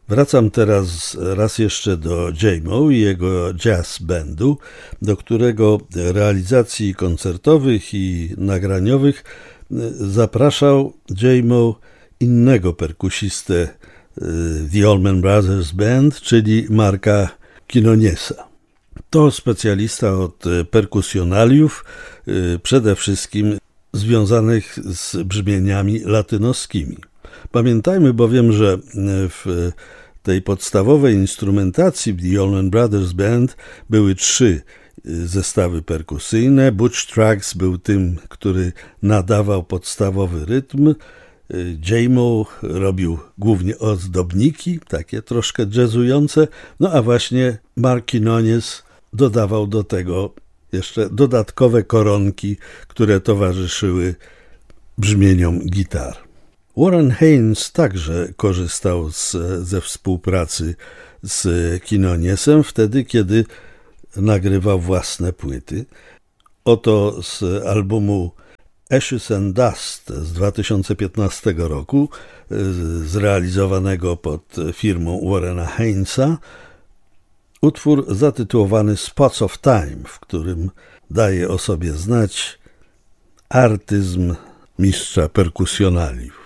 Wracam teraz raz jeszcze do Jamo i jego jazz bandu, do którego realizacji koncertowych i nagraniowych zapraszał Jamo innego perkusistę The Allman Brothers Band, czyli Marka Quinonesa. To specjalista od perkusjonaliów, przede wszystkim związanych z brzmieniami latynoskimi. Pamiętajmy bowiem, że w tej podstawowej instrumentacji w The Allman Brothers Band były 3 zestawy perkusyjne. Butch Trucks był tym, który nadawał podstawowy rytm. Jamo robił głównie ozdobniki, takie troszkę jazzujące, no a właśnie Mark Quinones dodawał do tego jeszcze dodatkowe koronki, które towarzyszyły brzmieniom gitar. Warren Haynes także korzystał ze współpracy z Quinonesem wtedy, kiedy nagrywał własne płyty. Oto z albumu Ashes and Dust z 2015 roku, zrealizowanego pod firmą Warrena Haynesa, utwór zatytułowany Spots of Time, w którym daje o sobie znać artyzm mistrza perkusjonaliów.